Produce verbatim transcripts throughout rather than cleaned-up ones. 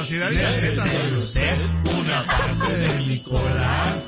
capacidad y atleta soy usted, una parte de mi cola.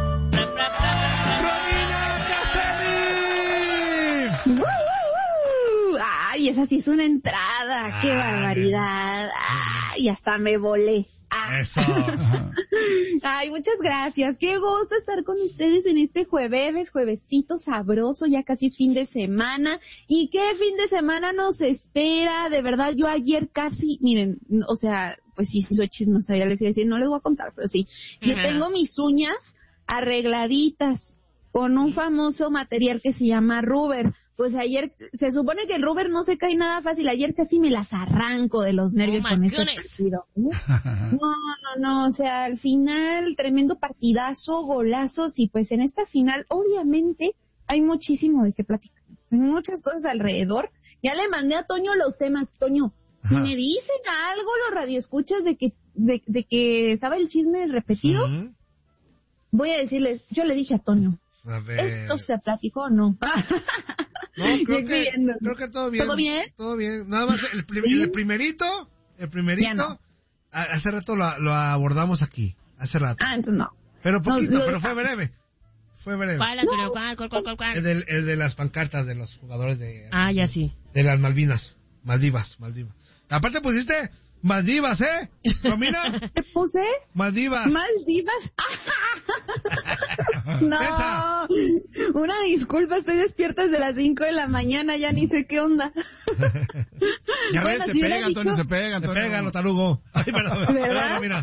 ¡Romina Castelli! ¡Uh, uh, uh! ¡Ay, esa sí es una entrada! ¡Qué barbaridad! ¡Ay, hasta me volé! Ah. Eso. Ay, muchas gracias. Qué gusto estar con ustedes en este jueves, juevesito sabroso, ya casi es fin de semana. ¿Y qué fin de semana nos espera? De verdad, yo ayer casi, miren, o sea, pues sí, sí soy chismosa, ya les iba a decir, no les voy a contar, pero sí. Yo uh-huh. tengo mis uñas arregladitas con un famoso material que se llama rubber. Pues ayer, se supone que el rubber no se cae nada fácil, ayer casi me las arranco de los nervios oh con ese partido. No, no, no, o sea, al final, tremendo partidazo, golazos, y pues en esta final, obviamente, hay muchísimo de qué platicar. Hay muchas cosas alrededor. Ya le mandé a Toño los temas. Toño, si me dicen algo los radioescuchas de que, de, de que estaba el chisme repetido, ¿sí? Voy a decirles, yo le dije a Toño, a ver. ¿Esto se platicó o no? No, creo que, creo que todo bien. ¿Todo bien? Todo bien. Nada más el, prim, ¿sí? el primerito, el primerito, no. hace rato lo, lo abordamos aquí, hace rato. Ah, entonces no. Pero poquito, no, pero fue breve. Fue breve. ¿Cuál, Antonio? ¿Cuál, cuál, cuál, cuál? El, del, el de las pancartas de los jugadores de... Ah, ya sí. De las Malvinas, Maldivas, Maldivas. Aparte pusiste Maldivas, ¿eh? Romina. ¿Qué puse? Maldivas. Maldivas. No, esa. Una disculpa, estoy despierta desde las cinco de la mañana, ya ni sé qué onda. Ya bueno, ves, se si pega, Antonio, dicho... se pega, Antonio. Se pega, lo tarugo. Ay, perdón, ¿verdad? Mira.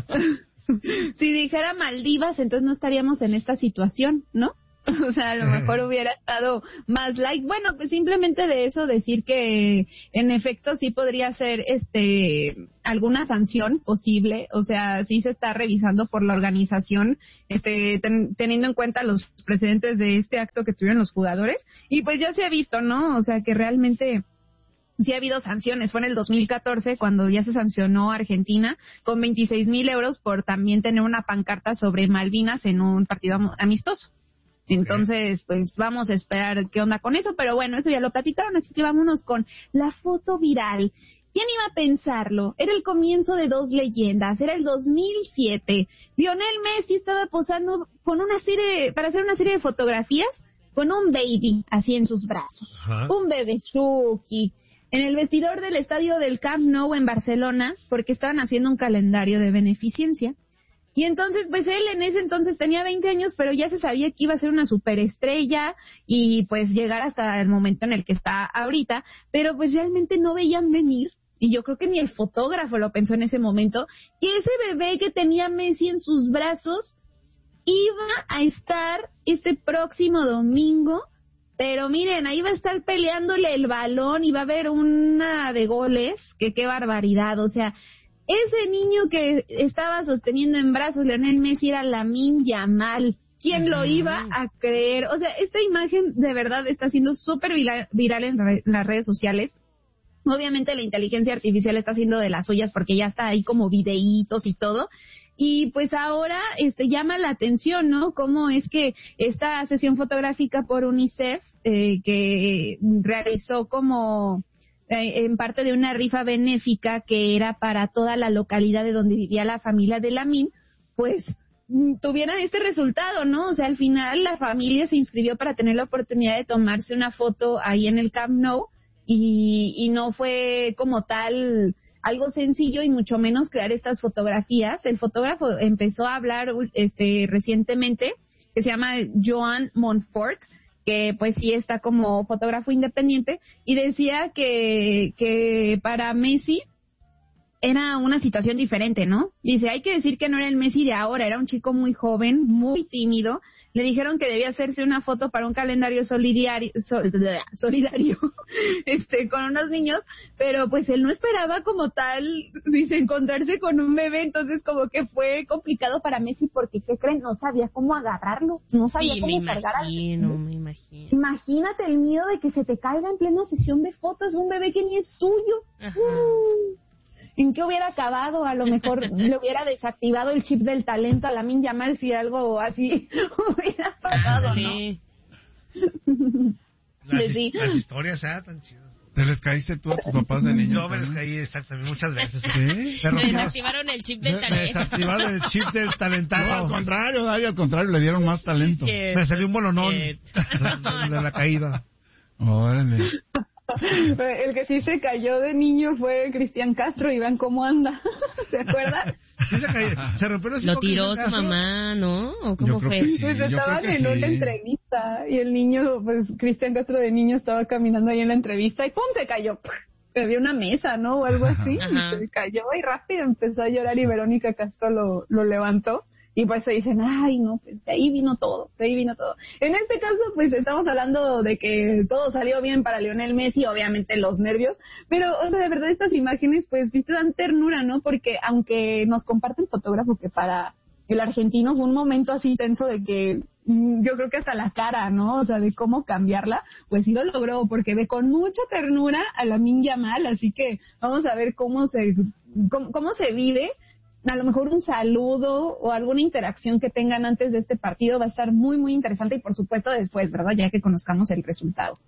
Si dijera Maldivas, entonces no estaríamos en esta situación, ¿no? O sea, a lo mejor hubiera estado más light. Bueno, pues simplemente de eso decir que en efecto sí podría ser este alguna sanción posible. O sea, sí se está revisando por la organización, este ten, teniendo en cuenta los precedentes de este acto que tuvieron los jugadores. Y pues ya se ha visto, ¿no? O sea, que realmente sí ha habido sanciones. Fue en el dos mil catorce cuando ya se sancionó a Argentina con veintiséis mil euros por también tener una pancarta sobre Malvinas en un partido amistoso. Entonces, pues vamos a esperar qué onda con eso, pero bueno, eso ya lo platicaron, así que vámonos con la foto viral. ¿Quién iba a pensarlo? Era el comienzo de dos leyendas, era el dos mil siete. Lionel Messi estaba posando con una serie, para hacer una serie de fotografías con un baby así en sus brazos, Ajá. un bebé Chucky, en el vestidor del estadio del Camp Nou en Barcelona, porque estaban haciendo un calendario de beneficencia. Y entonces, pues él en ese entonces tenía veinte años, pero ya se sabía que iba a ser una superestrella y pues llegar hasta el momento en el que está ahorita, pero pues realmente no veían venir, y yo creo que ni el fotógrafo lo pensó en ese momento, que ese bebé que tenía Messi en sus brazos iba a estar este próximo domingo, pero miren, ahí va a estar peleándole el balón y va a haber una de goles, que qué barbaridad, o sea... Ese niño que estaba sosteniendo en brazos Lionel Messi era Lamine Yamal. ¿Quién lo iba a creer? O sea, esta imagen de verdad está siendo súper viral en, re- en las redes sociales. Obviamente la inteligencia artificial está haciendo de las suyas porque ya está ahí como videitos y todo. Y pues ahora este llama la atención, ¿no? Cómo es que esta sesión fotográfica por UNICEF, eh, que realizó como... en parte de una rifa benéfica que era para toda la localidad de donde vivía la familia de Lamine, pues tuvieran este resultado, ¿no? O sea, al final la familia se inscribió para tener la oportunidad de tomarse una foto ahí en el Camp Nou y, y no fue como tal algo sencillo y mucho menos crear estas fotografías. El fotógrafo empezó a hablar este recientemente, que se llama Joan Montfort, que pues sí está como fotógrafo independiente, y decía que, que para Messi era una situación diferente, ¿no? Dice, hay que decir que no era el Messi de ahora, era un chico muy joven, muy tímido. Le dijeron que debía hacerse una foto para un calendario solidario, sol, solidario este, con unos niños, pero pues él no esperaba como tal, dice, encontrarse con un bebé, entonces como que fue complicado para Messi porque, ¿qué creen? No sabía cómo agarrarlo, no sabía sí, cómo me cargar imagino, al... me imagino. Imagínate el miedo de que se te caiga en plena sesión de fotos un bebé que ni es tuyo. Uh, ¿En qué hubiera acabado? A lo mejor le hubiera desactivado el chip del talento a Lamine Yamal si algo así hubiera pasado, sí. ¿no? Las, sí. las historias, ¿eh? Tan chidas. ¿Te les caíste tú a tus papás de niño? Yo me les caí exactamente muchas veces. ¿Sí? Me desactivaron el chip del Me talento. desactivaron el chip del talentazo. No, al contrario, Dari, al contrario, le dieron más talento. Me salió un bolonón de la caída. Órale. El que sí se cayó de niño fue Cristian Castro y vean cómo anda. ¿Se acuerdan? Sí, se cayó. Se rompió el Lo tiró su mamá, ¿no? ¿O cómo fue? Sí, pues estaban en sí. una entrevista y el niño, pues Cristian Castro de niño estaba caminando ahí en la entrevista y ¡pum! Se cayó. Había una mesa, ¿no? O algo así. Ajá. Y se cayó y rápido empezó a llorar y Verónica Castro lo, lo levantó. Y pues se dicen, ay, no, pues de ahí vino todo, de ahí vino todo. En este caso, pues estamos hablando de que todo salió bien para Lionel Messi, obviamente los nervios, pero, o sea, de verdad estas imágenes, pues sí te dan ternura, ¿no? Porque aunque nos comparte el fotógrafo que para el argentino fue un momento así tenso de que mm, yo creo que hasta la cara, ¿no? O sea, de cómo cambiarla, pues sí lo logró, porque ve con mucha ternura a Lamine Yamal, así que vamos a ver cómo se, cómo, cómo se vive. A lo mejor un saludo o alguna interacción que tengan antes de este partido va a estar muy, muy interesante y por supuesto después, ¿verdad? Ya que conozcamos el resultado.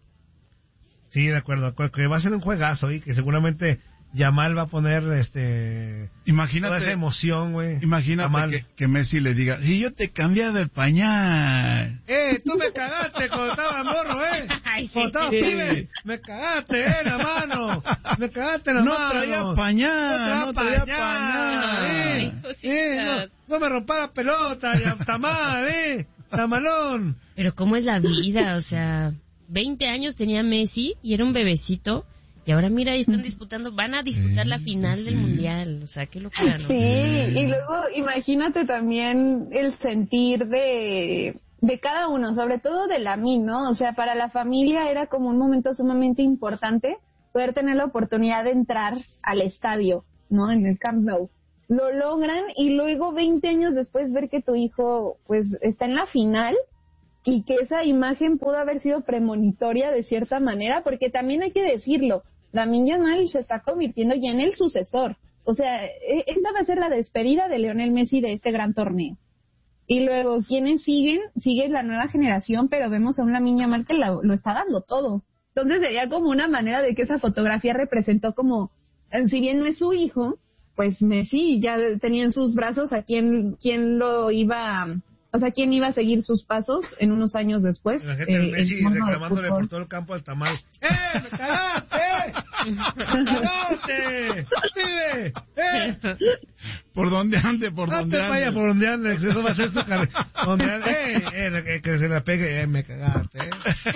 Sí, de acuerdo, de acuerdo, que va a ser un juegazo y que seguramente Yamal va a poner este Imagínate, toda esa emoción, güey. Imagínate que, que Messi le diga, y yo te he cambiado el pañal. Eh, tú me cagaste cuando estaba morro, eh. Ay, sí. Cuando estaba Sí. pibe, me cagaste, eh, la mano. Me cagaste en la No mano. traía pañal, no traía pañal. Ay, Eh, cositas. eh, no, no me rompa la pelota, ya está mal, eh. Tamalón. Pero cómo es la vida, o sea, veinte años tenía Messi y era un bebecito. Y ahora mira, ahí están disputando, van a disputar Sí, la final del sí. Mundial. O sea, qué locura, ¿no? Sí, y luego imagínate también el sentir de, de cada uno, sobre todo de Lamine, ¿no? O sea, para la familia era como un momento sumamente importante poder tener la oportunidad de entrar al estadio, ¿no? En el Camp Nou. Lo logran y luego veinte años después ver que tu hijo pues está en la final y que esa imagen pudo haber sido premonitoria de cierta manera, porque también hay que decirlo, Lamine Yamal se está convirtiendo ya en el sucesor. O sea, e- esta va a ser la despedida de Lionel Messi de este gran torneo. Y luego, ¿quiénes siguen? Sigue la nueva generación, pero vemos a un Lamine Yamal que lo, lo está dando todo. Entonces sería como una manera de que esa fotografía representó como, eh, si bien no es su hijo, pues Messi ya tenía en sus brazos a quien, quien lo iba... O sea, ¿quién iba a seguir sus pasos en unos años después? La gente del Eh, Messi el mundo del reclamándole fútbol. por todo el campo al tamal. ¡Eh, me cagaste! ¡Me cagaste! ¡Pibe! ¡Eh! ¿Por dónde ande? ¿Por Hazte dónde para allá, ande? por donde andes. Eso va a ser tu carrera. Donde ande, ¡eh! eh, que se la pegue. ¡Eh, me cagaste! Eh.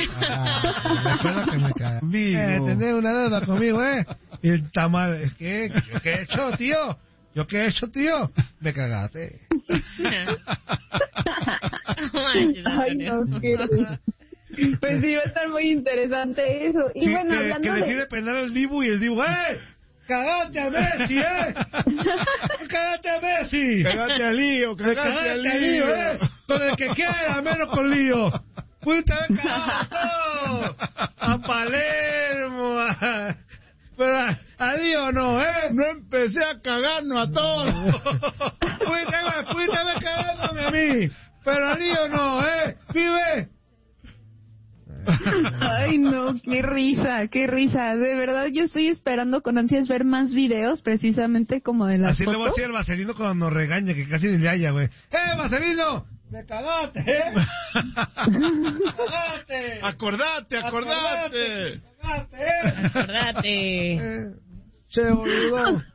Ah, recuerda que me cagaste. Amigo. Eh, tenés una deuda conmigo, ¿eh? Y el tamal, ¿qué? ¿Yo qué he hecho, tío? ¿Yo qué he hecho, tío? Me cagaste. Ay, no, qué risa. Pues sí, va a estar muy interesante eso. Y Sí, bueno, que, hablando que de... decide penal al Dibu y el Dibu, ¡eh! ¡Cagaste a Messi, eh! ¡Cagaste a Messi! Cagaste al lío, ¡Me cagaste al cagaste, lío. lío, eh! Con el que quiera, menos con lío. ¡Fuiste a cagado! ¡A Palermo! A... Pero a, a lío no, ¿eh? No empecé a cagarnos a todos. Fuiste, fuiste cagándome a mí. Pero a lío no, ¿eh? ¡Pibe! Ay, no, qué risa, qué risa. De verdad, yo estoy esperando con ansias ver más videos, precisamente como de las Así le voy a fotos. decir al Vaselino cuando nos regaña, que casi ni le haya, güey. ¡Eh, Vaselino! ¡Me cagaste, eh! ¡Me cagaste! Acordate, acordate. ¡Me cagaste, eh! Acordate. Eh, Che, boludo.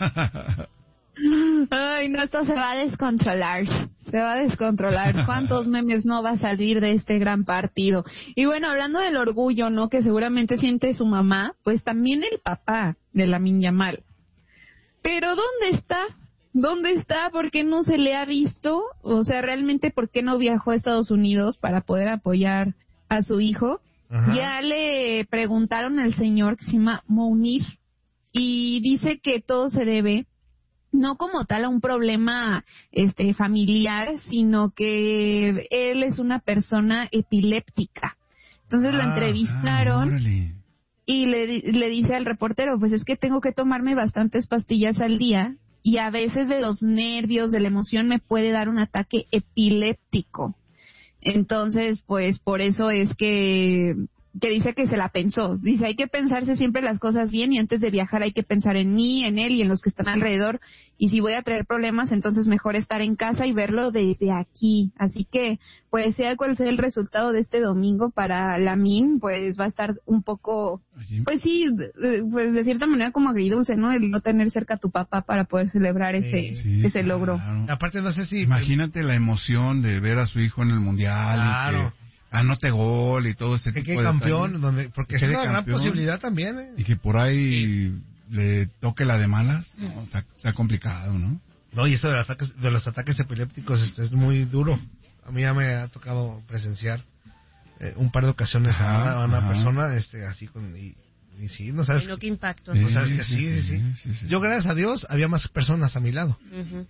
Ay, no, esto se va a descontrolar. Se va a descontrolar. ¿Cuántos memes no va a salir de este gran partido? Y bueno, hablando del orgullo, ¿no? Que seguramente siente su mamá, pues también el papá de Lamine Yamal. Pero ¿dónde está? ¿Dónde está? ¿Por qué no se le ha visto? O sea, realmente, ¿por qué no viajó a Estados Unidos para poder apoyar a su hijo? Ajá. Ya le preguntaron al señor que se llama Mounir y dice que todo se debe no como tal a un problema este familiar, sino que él es una persona epiléptica. Entonces la Ah, entrevistaron Ah, órale. y le, di- le dice al reportero, pues es que tengo que tomarme bastantes pastillas al día y a veces de los nervios, de la emoción me puede dar un ataque epiléptico. Entonces, pues por eso es que que dice que se la pensó. Dice, hay que pensarse siempre las cosas bien y antes de viajar hay que pensar en mí, en él y en los que están alrededor. Y si voy a traer problemas, entonces mejor estar en casa y verlo desde aquí. Así que, pues sea cual sea el resultado de este domingo para Lamine, pues va a estar un poco, pues sí, pues de cierta manera como agridulce, ¿no? El no tener cerca a tu papá para poder celebrar ese, sí, ese claro. logro. Aparte, no sé si... Imagínate la emoción de ver a su hijo en el Mundial. Claro. Y que anote gol y todo ese que tipo quede de campeón, detalles. donde, porque Que es quede una gran campeón. posibilidad también, ¿eh? Y que por ahí le toque la de malas, no, está, está complicado, ¿no? No, y eso de los ataques, de los ataques epilépticos este, es muy duro. A mí ya me ha tocado presenciar eh, un par de ocasiones Ajá, a una, a una ajá. persona este, así con... Y, y sí, no sabes... Bueno, qué impacto. No sabes que sí, sí, sí, sí, sí. Yo, gracias a Dios, había más personas a mi lado. Ujú.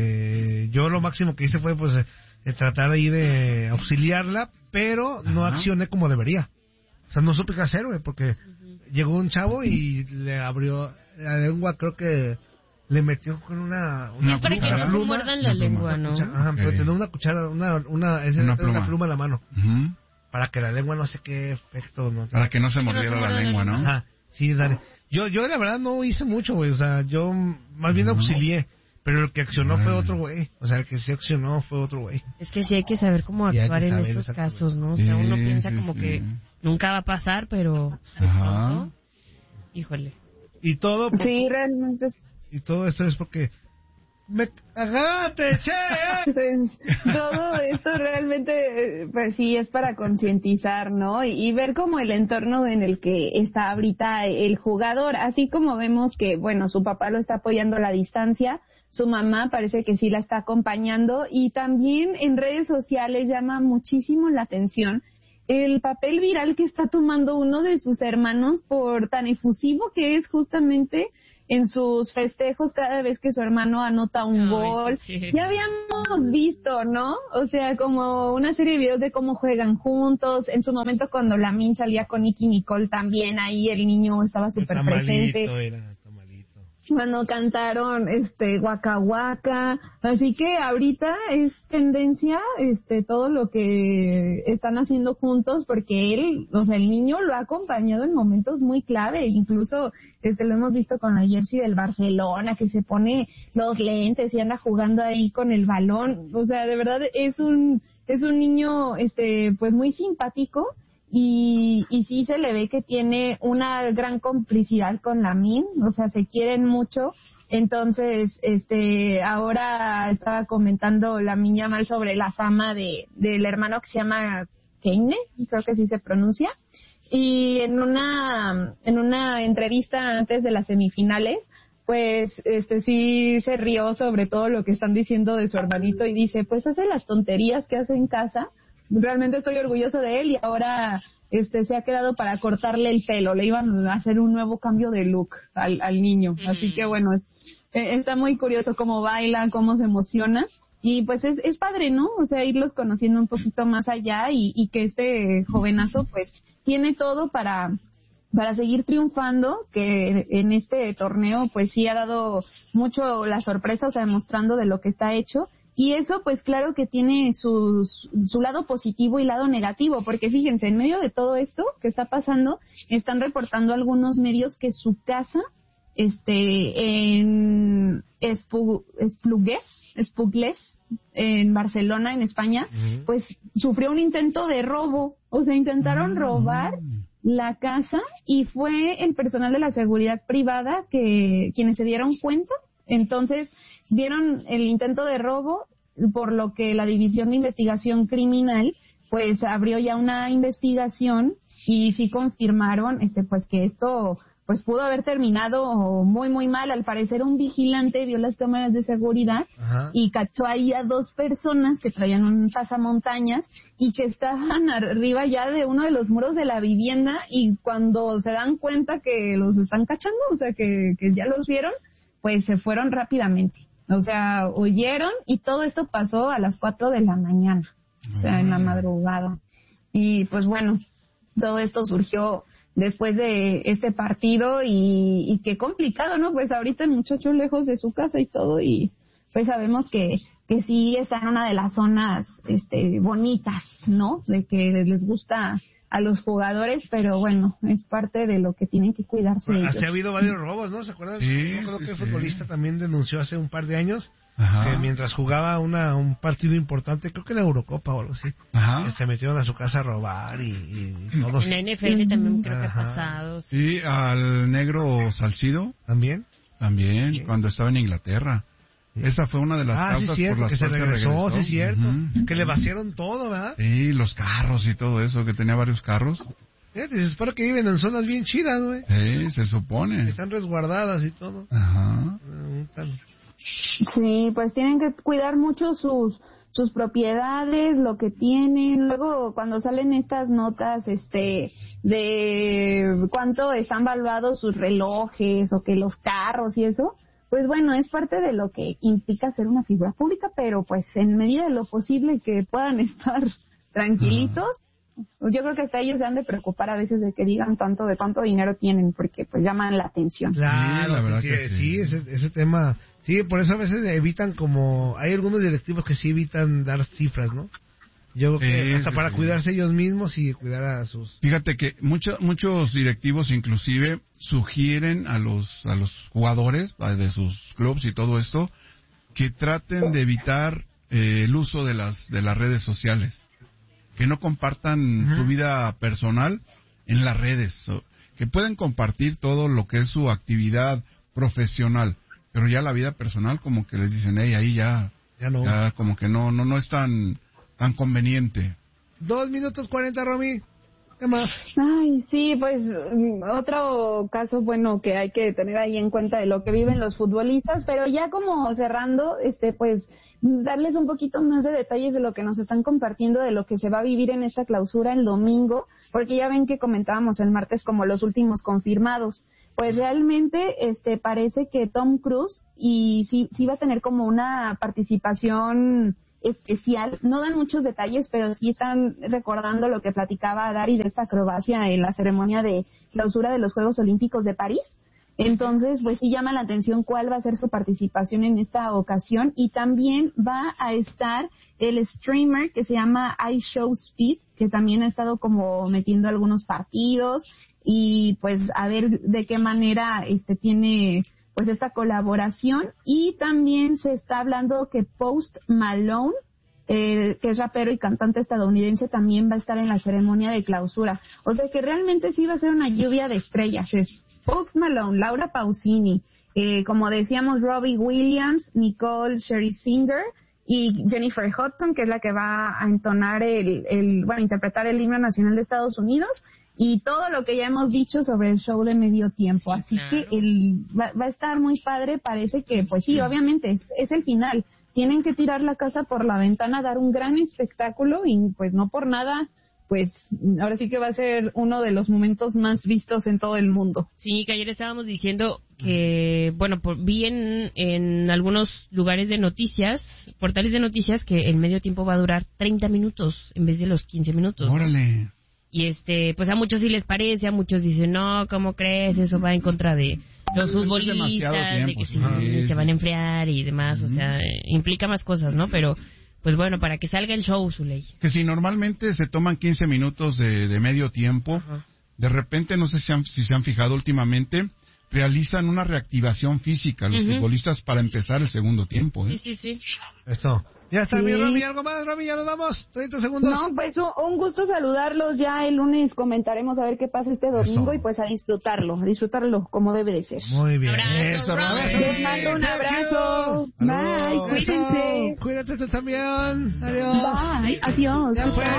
Eh, yo lo máximo que hice fue pues eh, tratar ahí de auxiliarla, pero no Ajá. accioné como debería. O sea, no supe qué hacer, güey, porque Ujú. llegó un chavo y le abrió la lengua, creo que le metió con una, Una Es para que cuchara. no se muerdan la Una pluma. lengua, ¿no? Cuchara, ajá, pero Ok. tenía una cuchara, una, una, esa Una era una pluma. pluma en la mano, Ujú. para que la lengua no sé qué efecto, no. Para que no se no se mordiera muerda la la lengua, ¿no? lengua. Ajá, sí, dale. Yo, yo la verdad no hice mucho, güey, o sea, yo más bien No. auxilié, pero el que accionó fue Órale. otro güey, o sea, el que sí accionó fue otro güey. Es que sí hay que saber cómo Y hay actuar que en saber estos exactamente. casos, ¿no? O sea, uno Sí, piensa sí, como sí. que nunca va a pasar, pero de Ajá. pronto, híjole. Y todo, por- Sí, realmente es y todo esto es porque me agáte, che, eh. Pues, todo esto realmente, eh, pues sí, es para concientizar, ¿no? Y, y ver como el entorno en el que está ahorita el jugador, así como vemos que, bueno, su papá lo está apoyando a la distancia, su mamá parece que sí la está acompañando, y también en redes sociales llama muchísimo la atención el papel viral que está tomando uno de sus hermanos por tan efusivo que es justamente en sus festejos cada vez que su hermano anota un Ay, gol. sí. Ya habíamos visto, ¿no? O sea, como una serie de videos de cómo juegan juntos. En su momento cuando Lamine salía con Nicki Nicole también, ahí el niño estaba súper presente. Tamalito era, tamalito. Cuando cantaron este Waka Waka, así que ahorita es tendencia este todo lo que están haciendo juntos, porque él, o sea, el niño lo ha acompañado en momentos muy clave, incluso este lo hemos visto con la jersey del Barcelona, que se pone los lentes y anda jugando ahí con el balón. O sea, de verdad es un es un niño este pues muy simpático. Y, y sí se le ve que tiene una gran complicidad con Lamine, o sea, se quieren mucho. Entonces, este, ahora estaba comentando Lamine Yamal sobre la fama de, del hermano que se llama Kane, creo que sí se pronuncia. Y en una, en una entrevista antes de las semifinales, pues, este, sí se rió sobre todo lo que están diciendo de su hermanito y dice, pues hace las tonterías que hace en casa. Realmente estoy orgulloso de él y ahora este se ha quedado para cortarle el pelo. Le iban a hacer un nuevo cambio de look al, al niño. Mm. Así que bueno, es, eh, está muy curioso cómo baila, cómo se emociona. Y pues es, es padre, ¿no? O sea, irlos conociendo un poquito más allá y, y que este jovenazo pues tiene todo para para seguir triunfando, que en este torneo pues sí ha dado mucho la sorpresa, o sea, demostrando de lo que está hecho. Y eso, pues claro que tiene su, su lado positivo y lado negativo, porque fíjense, en medio de todo esto que está pasando, están reportando algunos medios que su casa, este, en Espu- Esplugues, Espugles, en Barcelona, en España, Ujú. pues sufrió un intento de robo, o sea, intentaron robar la casa y fue el personal de la seguridad privada que quienes se dieron cuenta. Entonces, vieron el intento de robo, por lo que la División de Investigación Criminal, pues, abrió ya una investigación y sí confirmaron, este, pues, que esto, pues, pudo haber terminado muy, muy mal. Al parecer, un vigilante vio las cámaras de seguridad Ajá. y cachó ahí a dos personas que traían un pasamontañas y que estaban arriba ya de uno de los muros de la vivienda, y cuando se dan cuenta que los están cachando, o sea, que, que ya los vieron, pues se fueron rápidamente. O sea, huyeron y todo esto pasó a las cuatro de la mañana, o sea, en la madrugada. Y pues bueno, todo esto surgió después de este partido y, y qué complicado, ¿no? Pues ahorita el muchacho lejos de su casa y todo, y pues sabemos que que sí está en una de las zonas este bonitas, ¿no? De que les gusta a los jugadores, pero bueno, es parte de lo que tienen que cuidarse Bueno, ellos. así ha habido varios robos, ¿no? ¿Se acuerdan? Sí, Yo creo sí, que el sí. futbolista también denunció hace un par de años Ajá. que mientras jugaba una un partido importante, creo que la Eurocopa o algo así, Ajá. se metieron a su casa a robar y, y todos En la N F L también creo que ha Ajá. pasado. sí. Sí, al negro Salcido también. también, Sí. cuando estaba en Inglaterra. Esa fue una de las Ah, sí, causas cierto, por las que se cuales regresó, sí, cierto. Ujú. Que le vaciaron todo, ¿verdad? Sí, los carros y todo eso, que tenía varios carros. Fíjate, se supone que viven en zonas bien chidas, güey. Sí, se supone. Están resguardadas y todo. Ajá. Ah, tan- Sí, pues tienen que cuidar mucho sus sus propiedades, lo que tienen. Luego, cuando salen estas notas, este, de cuánto están valuados sus relojes o que los carros y eso, pues bueno, es parte de lo que implica ser una figura pública, pero pues en medida de lo posible que puedan estar tranquilitos. Yo creo que hasta ellos se han de preocupar a veces de que digan tanto de cuánto dinero tienen, porque pues llaman la atención. Claro, Sí, la verdad sí, que sí, sí. ese, ese tema. Sí, por eso a veces evitan como... Hay algunos directivos que sí evitan dar cifras, ¿no? Yo creo que Sí, hasta sí, para sí. cuidarse ellos mismos y cuidar a sus... Fíjate que muchos muchos directivos inclusive sugieren a los a los jugadores eh, de sus clubes y todo esto que traten de evitar eh, el uso de las de las redes sociales, que no compartan Ujú. su vida personal en las redes, so- que pueden compartir todo lo que es su actividad profesional, pero ya la vida personal como que les dicen, hey, ahí ya, Ya no. ya como que no no no es tan tan conveniente. Dos minutos cuarenta, Romy. ¿Qué más? Ay, sí, pues mm, otro caso bueno que hay que tener ahí en cuenta de lo que viven los futbolistas, pero ya como cerrando, este, pues darles un poquito más de detalles de lo que nos están compartiendo, de lo que se va a vivir en esta clausura el domingo, porque ya ven que comentábamos el martes como los últimos confirmados. Pues realmente, este, parece que Tom Cruise y sí, sí va a tener como una participación especial. No dan muchos detalles, pero sí están recordando lo que platicaba Dari de esta acrobacia en la ceremonia de clausura de los Juegos Olímpicos de París. Entonces, pues sí llama la atención cuál va a ser su participación en esta ocasión. Y también va a estar el streamer que se llama iShowSpeed, que también ha estado como metiendo algunos partidos y pues a ver de qué manera este tiene pues esta colaboración. Y también se está hablando que Post Malone, eh, que es rapero y cantante estadounidense, también va a estar en la ceremonia de clausura. O sea que realmente sí va a ser una lluvia de estrellas. Es Post Malone, Laura Pausini, eh, como decíamos, Robbie Williams, Nicole Scherzinger y Jennifer Hudson, que es la que va a entonar el, el, bueno, interpretar el himno nacional de Estados Unidos, y todo lo que ya hemos dicho sobre el show de medio tiempo. Sí, Así claro. que el, va, va a estar muy padre. Parece que, pues sí, obviamente es, es el final. Tienen que tirar la casa por la ventana, dar un gran espectáculo y pues no por nada, pues ahora sí que va a ser uno de los momentos más vistos en todo el mundo. Sí, que ayer estábamos diciendo que, bueno, por, vi en, en algunos lugares de noticias, portales de noticias, que el medio tiempo va a durar treinta minutos en vez de los quince minutos, ¿no? Órale. Y este, pues a muchos sí les parece, a muchos dicen, no, ¿cómo crees? Eso va en contra de los Es futbolistas, demasiado de tiempo, que sí, sí, se sí. van a enfriar y demás, o sea, eh, implica más cosas, ¿no? Pero, pues bueno, para que salga el show, su ley. Que si normalmente se toman quince minutos de, de medio tiempo, Ajá. de repente, no sé si, han- si se han fijado últimamente, realizan una reactivación física los Ujú. futbolistas para empezar el segundo tiempo. ¿eh? Sí, sí, sí. Eso. Ya está, Sí. mi Romy. ¿Algo más, Romy? Ya nos vamos. treinta segundos. No, pues un, un gusto saludarlos. Ya el lunes comentaremos a ver qué pasa este domingo Eso. y pues a disfrutarlo, a disfrutarlo como debe de ser. Muy bien. Abrazo, Eso, Romy. Romy. Les mando un abrazo. Bye, Eso. cuídense. Cuídate tú también. Adiós. Bye, adiós. Ya fue.